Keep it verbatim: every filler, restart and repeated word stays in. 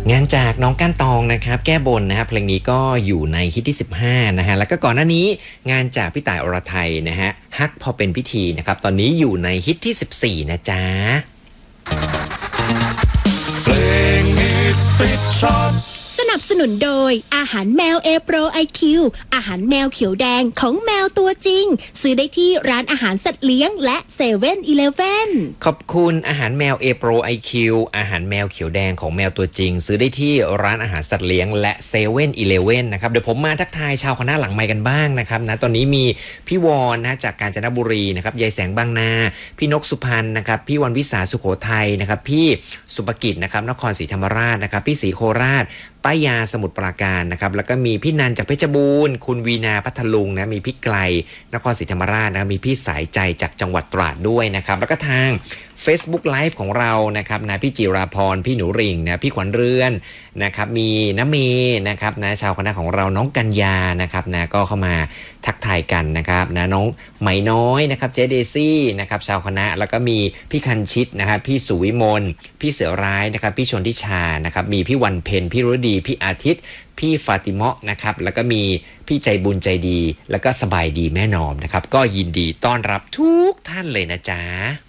งานจากน้องก้านตองนะครับแก้บนนะครับเพลงนี้ก็อยู่ในฮิตที่สิบห้านะฮะแล้วก็ก่อนหน้านี้งานจากพี่ต่ายอรไทยนะฮะฮักพอเป็นพิธีนะครับตอนนี้อยู่ในฮิตที่สิบสี่นะจ๊ะเพลงฮิตติดชอบสนับสนุนโดยอาหารแมวเอโปรไอคิวอาหารแมวเขียวแดงของแมวตัวจริงซื้อได้ที่ร้านอาหารสัตว์เลี้ยงและเซเว่นอีเลฟเว่นขอบคุณอาหารแมวเอโปรไอคิวอาหารแมวเขียวแดงของแมวตัวจริงซื้อได้ที่ร้านอาหารสัตว์เลี้ยงและเซเว่นอีเลฟเว่นนะครับเดี๋ยวผมมาทักทายชาวคณะหลังไมค์กันบ้างนะครับนะตอนนี้มีพี่วอนนะจากกาญจนบุรีนะครับยายแสงบางนาพี่นกสุพรรณนะครับพี่วันวิสาสุโขทัยนะครับพี่สุภกิจนะครับนครศรีธรรมราชนะครับพี่ศรีโคราชป้ายาสมุทรปราการนะครับแล้วก็มีพี่นันจากเพชรบูรณ์คุณวีนาพัทลุงนะมีพี่ไกลนครศรีธรรมราชนะมีพี่สายใจจากจังหวัดตราดด้วยนะครับแล้วก็ทาง Facebook Live ของเรานะครับนะพี่จิราพรพี่หนูริ่งนะพี่ขวัญเรือนนะครับมีน้าเมนะครับนะชาวคณะของเราน้องกัญญานะครับนะก็เข้ามาทักทายกันนะครับนะน้องไหมน้อยนะครับเจเดซี่นะครับชาวคณะแล้วก็มีพี่คันชิตนะครับพี่สุวิมลพี่เสือร้ายนะครับพี่ชนทิชานะครับมีพี่วันเพ็ญพี่รุดีพี่อาทิตย์พี่ฟาติเมาะนะครับแล้วก็มีพี่ใจบุญใจดีแล้วก็สบายดีแม่นอมนะครับก็ยินดีต้อนรับทุกท่านเลยนะจ๊ะ